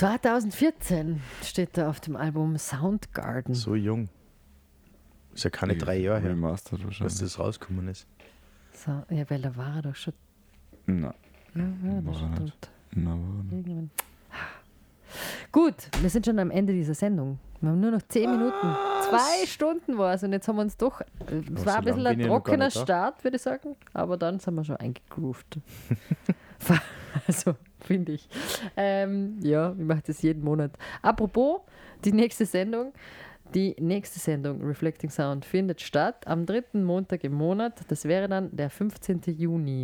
2014 steht da auf dem Album Soundgarden. So jung. Ist ja keine 3 Jahre her, Remastered wahrscheinlich. dass das rausgekommen ist. So, ja, weil da war er doch schon. Nein. Ja, war War er schon er tot. nicht. Nein, war er nicht. Irgendwann. Gut, wir sind schon am Ende dieser Sendung. Wir haben nur noch 10 Minuten. 2 Stunden war es und jetzt haben wir uns doch. Es war ein bisschen ein trockener Start, würde ich sagen, aber dann sind wir schon eingegroovt. Also, finde ich. Ja, ich mache das jeden Monat. Apropos, die nächste Sendung, Reflecting Sound, findet statt am 3. Montag im Monat. Das wäre dann der 15. Juni.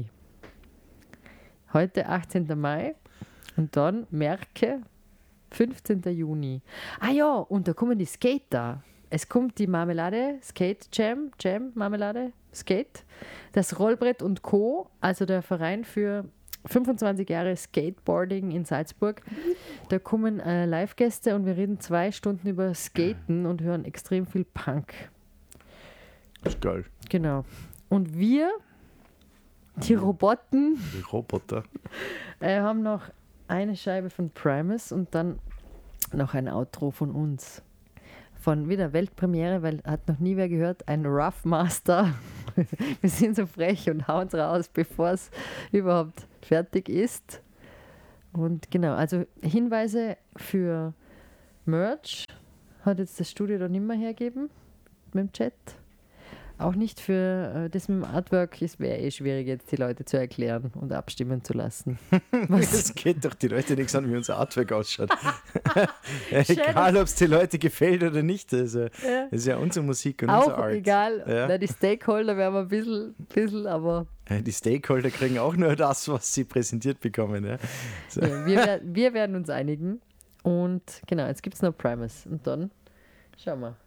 Heute 18. Mai und dann merke 15. Juni. Ah ja, und da kommen die Skater. Es kommt die Marmelade, Skate Jam, Marmelade, Skate, das Rollbrett und Co., also der Verein für 25 Jahre Skateboarding in Salzburg. Da kommen Live-Gäste und wir reden 2 Stunden über Skaten und hören extrem viel Punk. Das ist geil. Genau. Und wir, die Roboter, haben noch eine Scheibe von Primus und dann noch ein Outro von uns. Von wieder Weltpremiere, weil hat noch nie wer gehört, ein Rough Master. Wir sind so frech und hauen es raus, bevor es überhaupt fertig ist. Und genau, also Hinweise für Merch hat jetzt das Studio da nicht mehr hergeben mit dem Chat. Auch nicht für das mit dem Artwork, es wäre schwierig, jetzt die Leute zu erklären und abstimmen zu lassen. Das geht doch die Leute nichts an, wie unser Artwork ausschaut. Egal, ob es die Leute gefällt oder nicht. Also, das ist ja unsere Musik und auch unser Art. Egal, Ja. Na, die Stakeholder werden wir ein bisschen, aber Die Stakeholder kriegen auch nur das, was sie präsentiert bekommen. Ja. So. ja, wir werden uns einigen. Und genau, jetzt gibt es noch Primus. Und dann schauen wir.